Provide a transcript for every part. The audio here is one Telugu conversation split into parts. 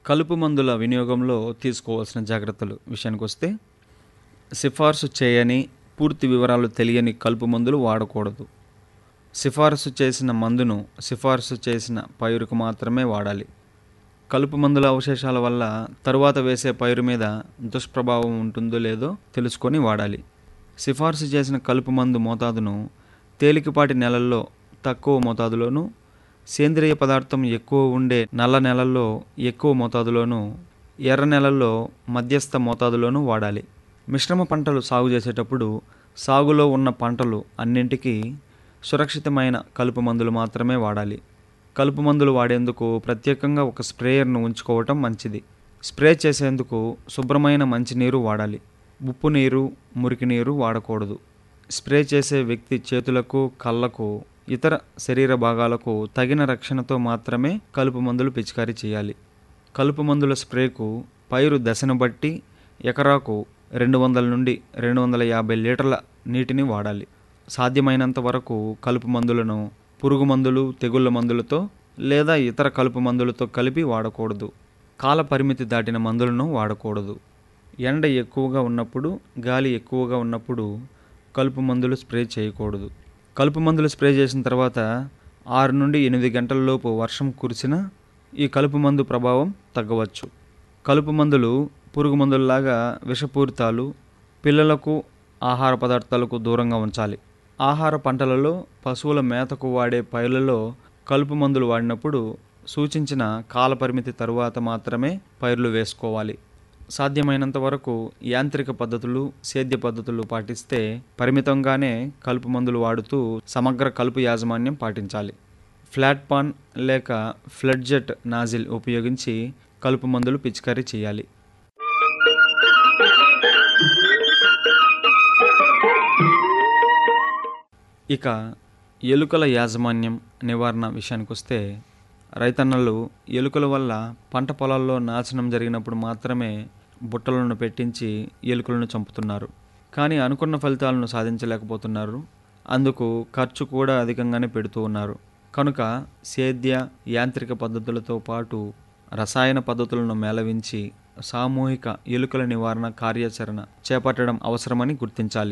కలుపు మందుల వినియోగంలో తీసుకోవాల్సిన జాగ్రత్తలు విషయానికొస్తే, సిఫార్సు చేయని, పూర్తి వివరాలు తెలియని కలుపు మందులు వాడకూడదు. సిఫారసు చేసిన మందును సిఫారసు చేసిన పైరుకు మాత్రమే వాడాలి. కలుపు మందుల అవశేషాల వల్ల తరువాత వేసే పైరు మీద దుష్ప్రభావం ఉంటుందో లేదో తెలుసుకొని వాడాలి. సిఫారసు చేసిన కలుపు మందు మోతాదును తేలికపాటి నెలల్లో తక్కువ మోతాదులోను, సేంద్రియ పదార్థం ఎక్కువ ఉండే నల్ల నెలల్లో ఎక్కువ మోతాదులోను, ఎర్ర నెలల్లో మధ్యస్థ మోతాదులోను వాడాలి. మిశ్రమ పంటలు సాగు చేసేటప్పుడు సాగులో ఉన్న పంటలు అన్నింటికీ సురక్షితమైన కలుపు మందులు మాత్రమే వాడాలి. కలుపు మందులు వాడేందుకు ప్రత్యేకంగా ఒక స్ప్రేయర్ను ఉంచుకోవటం మంచిది. స్ప్రే చేసేందుకు శుభ్రమైన మంచినీరు వాడాలి. ఉప్పు నీరు, మురికి నీరు వాడకూడదు. స్ప్రే చేసే వ్యక్తి చేతులకు, కళ్ళకు, ఇతర శరీర భాగాలకు తగిన రక్షణతో మాత్రమే కలుపు మందులు పిచికారీ చేయాలి. కలుపు మందుల స్ప్రేకు పైరు దశను బట్టి ఎకరాకు 200 నుండి 250 లీటర్ల నీటిని వాడాలి. సాధ్యమైనంత వరకు కలుపు మందులను పురుగు మందులు, తెగుళ్ళ మందులతో లేదా ఇతర కలుపు మందులతో కలిపి వాడకూడదు. కాల పరిమితి దాటిన మందులను వాడకూడదు. ఎండ ఎక్కువగా ఉన్నప్పుడు, గాలి ఎక్కువగా ఉన్నప్పుడు కలుపు మందులు స్ప్రే చేయకూడదు. కలుపు మందులు స్ప్రే చేసిన తర్వాత 6 నుండి 8 గంటలలోపు వర్షం కురిసినా ఈ కలుపు మందు ప్రభావం తగ్గవచ్చు. కలుపు మందులు పురుగు మందులలాగా విషపూరితాలు, పిల్లలకు ఆహార పదార్థాలకు దూరంగా ఉంచాలి. ఆహార పంటలలో, పశువుల మేతకు వాడే పైర్లలో కలుపు మందులు వాడినప్పుడు సూచించిన కాలపరిమితి తరువాత మాత్రమే పైర్లు వేసుకోవాలి. సాధ్యమైనంత వరకు యాంత్రిక పద్ధతులు, సేద్య పద్ధతులు పాటిస్తే పరిమితంగానే కలుపు మందులు వాడుతూ సమగ్ర కలుపు యాజమాన్యం పాటించాలి. ఫ్లాట్ పాన్ లేక ఫ్లడ్ జెట్ నాజిల్ ఉపయోగించి కలుపు మందులు పిచికారీ చేయాలి. ఇక ఎలుకల యాజమాన్యం నివారణ విషయానికొస్తే, రైతన్నలు ఎలుకల వల్ల పంట పొలాల్లో నాశనం జరిగినప్పుడు మాత్రమే బుట్టలను పెట్టించి ఎలుకలను చంపుతున్నారు. కానీ అనుకున్న ఫలితాలను సాధించలేకపోతున్నారు. అందుకు ఖర్చు కూడా అధికంగానే పెడుతూ ఉన్నారు. కనుక సేద్య, యాంత్రిక పద్ధతులతో పాటు రసాయన పద్ధతులను మేళవించి సామూహిక ఎలుకల నివారణ కార్యాచరణ చేపట్టడం అవసరమని గుర్తించాలి.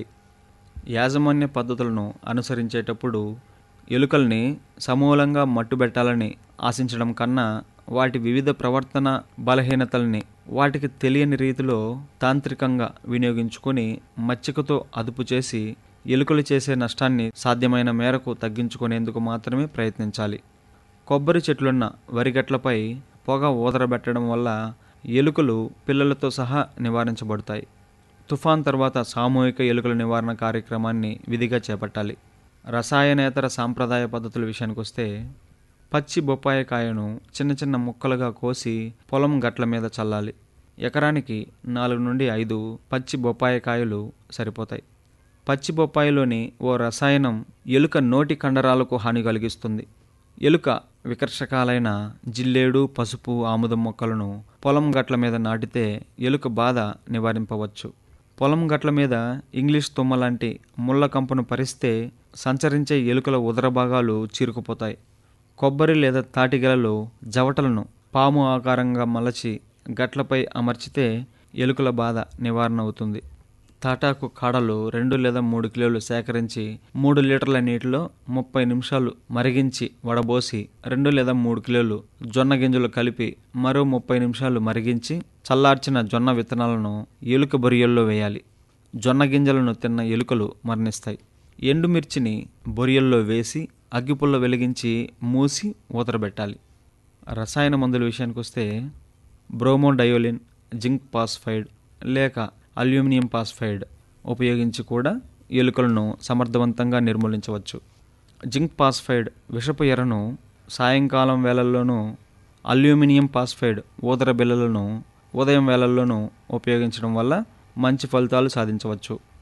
యాజమాన్య పద్ధతులను అనుసరించేటప్పుడు ఎలుకల్ని సమూలంగా మట్టుబెట్టాలని ఆశించడం కన్నా వాటి వివిధ ప్రవర్తన బలహీనతల్ని వాటికి తెలియని రీతిలో తాంత్రికంగా వినియోగించుకొని మచ్చికతో అదుపు చేసి ఎలుకలు చేసే నష్టాన్ని సాధ్యమైన మేరకు తగ్గించుకునేందుకు మాత్రమే ప్రయత్నించాలి. కొబ్బరి చెట్లున్న వరిగట్లపై పొగ ఊదరబెట్టడం వల్ల ఎలుకలు పిల్లలతో సహా నివారించబడతాయి. తుఫాన్ తర్వాత సామూహిక ఎలుకల నివారణ కార్యక్రమాన్ని విధిగా చేపట్టాలి. రసాయనేతర సాంప్రదాయ పద్ధతుల విషయానికొస్తే, పచ్చి బొప్పాయి కాయను చిన్న చిన్న ముక్కలుగా కోసి పొలం గట్ల మీద చల్లాలి. ఎకరానికి 4 నుండి 5 పచ్చి బొప్పాయి కాయలు సరిపోతాయి. పచ్చి బొప్పాయిలోని ఓ రసాయనం ఎలుక నోటి కండరాలకు హాని కలిగిస్తుంది. ఎలుక వికర్షకాలైన జిల్లేడు, పసుపు, ఆముదం మొక్కలను పొలం గట్ల మీద నాటితే ఎలుక బాధ నివారింపవచ్చు. పొలం గట్ల మీద ఇంగ్లీష్ తుమ్మ లాంటి ముళ్ళ కంపను పరిస్తే సంచరించే ఎలుకల ఉదర భాగాలు చీరుకుపోతాయి. కొబ్బరి లేదా తాటిగెలలో జవటలను పాము ఆకారంగా మలచి గట్లపై అమర్చితే ఎలుకల బాధ నివారణ అవుతుంది. తాటాకు కాడలు 2 లేదా 3 కిలోలు సేకరించి 3 లీటర్ల నీటిలో 30 నిమిషాలు మరిగించి వడబోసి 2 లేదా 3 కిలోలు జొన్న గింజలు కలిపి మరో 30 నిమిషాలు మరిగించి చల్లార్చిన జొన్న విత్తనాలను ఎలుక బొరియల్లో వేయాలి. జొన్న గింజలను తిన్న ఎలుకలు మరణిస్తాయి. ఎండుమిర్చిని బొరియల్లో వేసి అగ్గిపుల్ల వెలిగించి మూసి ఊతరబెట్టాలి. రసాయన మందుల విషయానికొస్తే, బ్రోమోడయోలిన్, జింక్ పాస్ఫైడ్ లేక అల్యూమినియం పాస్ఫైడ్ ఉపయోగించి కూడా ఎలుకలను సమర్థవంతంగా నిర్మూలించవచ్చు. జింక్ పాస్ఫైడ్ విషపు ఎరను సాయంకాలం వేళల్లోనూ, అల్యూమినియం పాస్ఫైడ్ ఊదర బిళ్ళలను ఉదయం వేళల్లోనూ ఉపయోగించడం వల్ల మంచి ఫలితాలు సాధించవచ్చు.